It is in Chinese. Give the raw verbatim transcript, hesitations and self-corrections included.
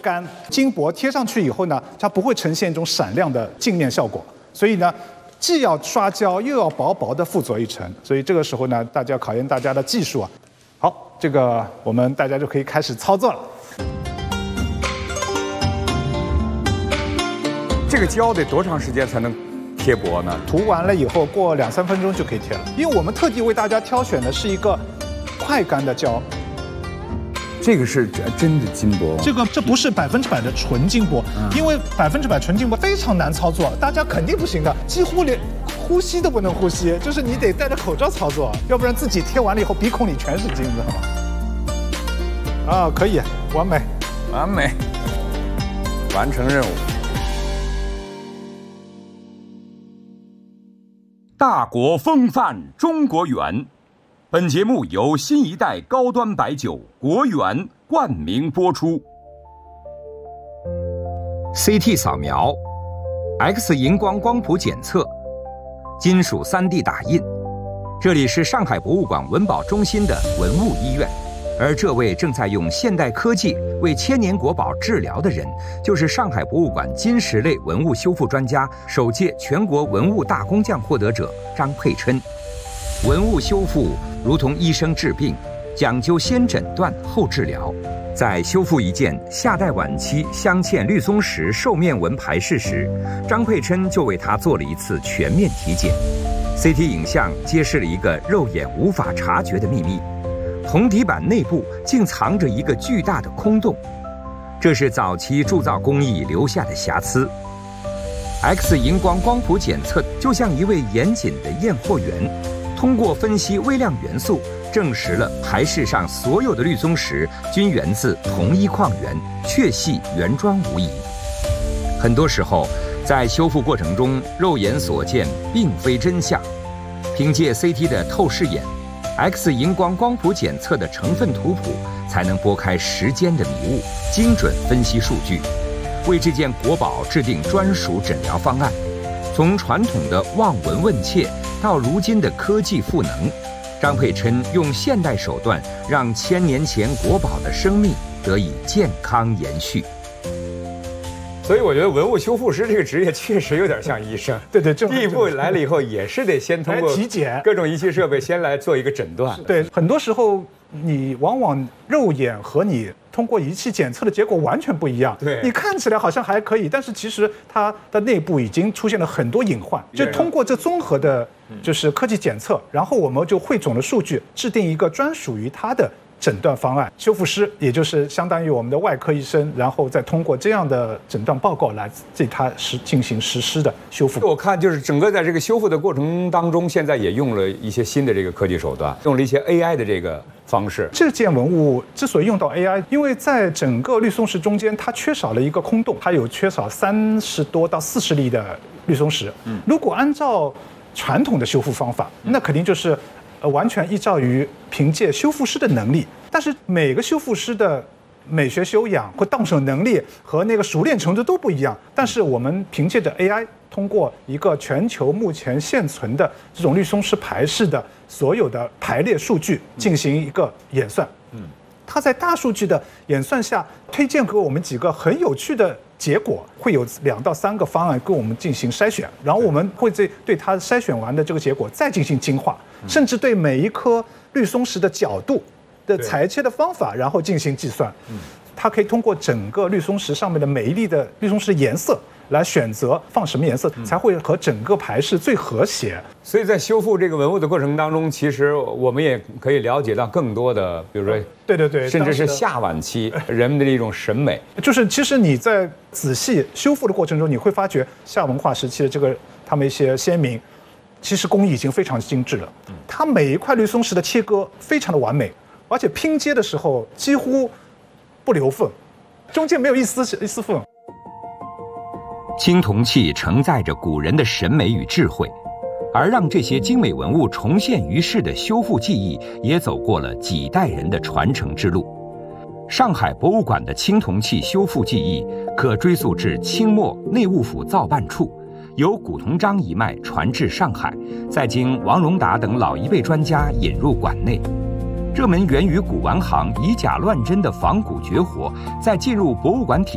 干，金箔贴上去以后呢，它不会呈现一种闪亮的镜面效果，所以呢，既要刷胶又要薄薄的附着一层，所以这个时候呢，大家要考验大家的技术啊。好，这个我们大家就可以开始操作了。 这个胶得多长时间才能贴薄呢？ 涂完了以后，过两三分钟就可以贴了，因为我们特地为大家挑选的是一个快干的胶。 这个是真的金箔， 这个这不是百分之百的纯金箔，嗯、因为百分之百纯金箔非常难操作，大家肯定不行的，几乎连呼吸都不能呼吸，就是你得戴着口罩操作，要不然自己贴完了以后鼻孔里全是金子。啊，可以，完美， 完美，完成任务。 大国风范，中国圆。本节目由新一代高端白酒国元冠名播出。 C T 扫描、X 荧光光谱检测、金属 三 D 打印。这里是上海博物馆文保中心的文物医院，而这位正在用现代科技为千年国宝治疗的人，就是上海博物馆金石类文物修复专家、首届全国文物大工匠获得者张佩琛。文物修复如同医生治病，讲究先诊断后治疗。在修复一件夏代晚期镶嵌绿松石兽面纹牌饰时，张佩琛就为他做了一次全面体检。C T 影像揭示了一个肉眼无法察觉的秘密：铜底板内部竟藏着一个巨大的空洞，这是早期铸造工艺留下的瑕疵。X 荧光光谱检测就像一位严谨的验货员，通过分析微量元素，证实了牌饰上所有的绿松石均源自同一矿源，确系原装无疑。很多时候，在修复过程中，肉眼所见并非真相。凭借 C T 的透视眼， X 荧光光谱检测的成分图谱，才能拨开时间的迷雾，精准分析数据，为这件国宝制定专属诊疗方案。从传统的望闻问切到如今的科技赋能，张佩琛用现代手段让千年前国宝的生命得以健康延续。 所以我觉得文物修复师这个职业确实有点像医生。 对对， 第一步来了以后，也是得先通过体检各种仪器设备先来做一个诊断。 对，很多时候你往往肉眼和你通过仪器检测的结果完全不一样。 对， 你看起来好像还可以，但是其实它的内部已经出现了很多隐患。就通过这综合的，就是科技检测，然后我们就汇总了数据，制定一个专属于它的诊断方案。修复师也就是相当于我们的外科医生，然后再通过这样的诊断报告来对它实进行实施的修复。 我看就是整个在这个修复的过程当中，现在也用了一些新的这个科技手段，用了一些 A I 的这个方式。 这件文物之所以用到 A I， 因为在整个绿松石中间，它缺少了一个空洞，它有缺少三十多到四十粒的绿松石。嗯，如果按照传统的修复方法，那肯定就是呃完全依照于凭借修复师的能力，但是每个修复师的美学修养或动手能力和那个熟练程度都不一样。但是我们凭借着 A I， 通过一个全球目前现存的这种绿松石牌饰的所有的排列数据进行一个演算。嗯，它在大数据的演算下，推荐给我们几个很有趣的结果，会有两到三个方案跟我们进行筛选，然后我们会对对它筛选完的这个结果再进行精化，甚至对每一颗绿松石的角度的裁切的方法，然后进行计算。它可以通过整个绿松石上面的每一粒的绿松石的颜色来选择放什么颜色，才会和整个牌饰最和谐。 所以在修复这个文物的过程当中，其实我们也可以了解到更多的，比如说， 对对对， 甚至是夏晚期人们的一种审美。 就是其实你在仔细修复的过程中，你会发觉夏文化时期的这个他们一些先民，其实工艺已经非常精致了。它每一块绿松石的切割非常的完美，而且拼接的时候几乎不留缝，中间没有一丝一丝缝。 青铜器承载着古人的审美与智慧，而让这些精美文物重现于世的修复技艺，也走过了几代人的传承之路。上海博物馆的青铜器修复技艺可追溯至清末内务府造办处，由古同章一脉传至上海，再经王荣达等老一辈专家引入馆内。这门源于古玩行以假乱真的仿古绝活，在进入博物馆体